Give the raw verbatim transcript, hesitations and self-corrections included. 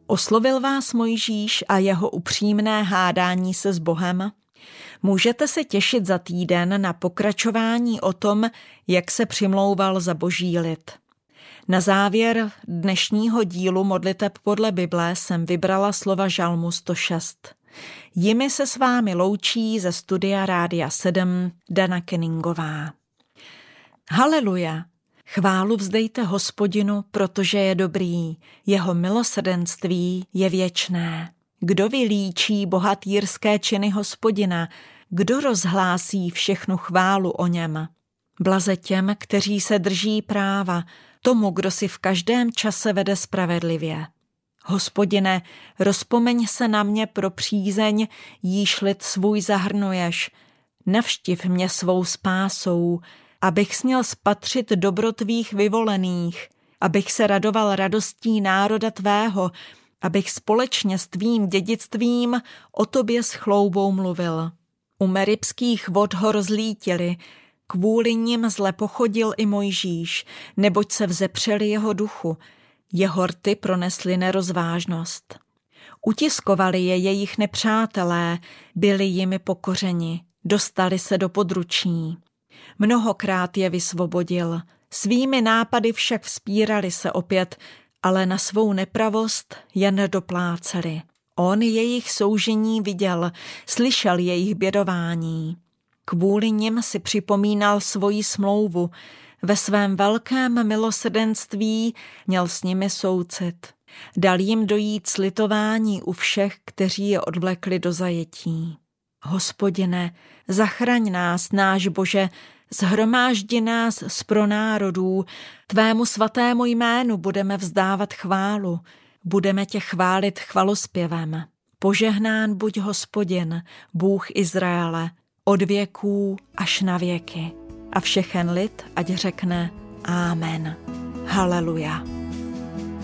Oslovil vás Mojžíš a jeho upřímné hádání se s Bohem? Můžete se těšit za týden na pokračování o tom, jak se přimlouval za boží lid. Na závěr dnešního dílu Modliteb podle Bible jsem vybrala slova Žalmu sto šest. Jimi se s vámi loučí ze studia Rádia sedm Dana Kenningová. Haleluja! Chválu vzdejte Hospodinu, protože je dobrý, jeho milosrdenství je věčné. Kdo vylíčí bohatýrské činy Hospodina, kdo rozhlásí všechnu chválu o něm? Blaze těm, kteří se drží práva, tomu, kdo si v každém čase vede spravedlivě. Hospodine, rozpomeň se na mě pro přízeň, jíž lid svůj zahrnuješ. Navštiv mě svou spásou, abych směl spatřit dobro tvých vyvolených, abych se radoval radostí národa tvého, abych společně s tvým dědictvím o tobě s chloubou mluvil. U Meribských vod ho rozlítili, kvůli nim zle pochodil i Mojžíš, neboť se vzepřeli jeho duchu, jeho rty pronesly nerozvážnost. Utiskovali je jejich nepřátelé, byli jimi pokořeni, dostali se do područí. Mnohokrát je vysvobodil, svými nápady však vzpírali se opět, ale na svou nepravost jen dopláceli. On jejich soužení viděl, slyšel jejich bědování. Kvůli nim si připomínal svoji smlouvu, ve svém velkém milosrdenství měl s nimi soucit. Dal jim dojít slitování u všech, kteří je odvlekli do zajetí. Hospodine, zachraň nás, náš Bože, shromáždi nás z pronárodů, tvému svatému jménu budeme vzdávat chválu, budeme tě chválit chvalospěvem. Požehnán buď Hospodin, Bůh Izraele, od věků až na věky. A všechen lid ať řekne Amen. Haleluja.